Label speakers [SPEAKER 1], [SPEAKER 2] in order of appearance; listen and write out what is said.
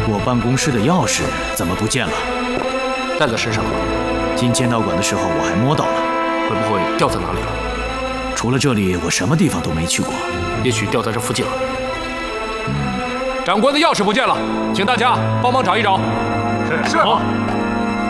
[SPEAKER 1] 我办公室的钥匙怎么不见了？
[SPEAKER 2] 带在身上了。
[SPEAKER 1] 进剑道馆的时候我还摸到了，
[SPEAKER 2] 会不会掉在哪里了？
[SPEAKER 1] 除了这里，我什么地方都没去过。
[SPEAKER 2] 也许掉在这附近了。长官的钥匙不见了，请大家帮忙找一找。
[SPEAKER 3] 是。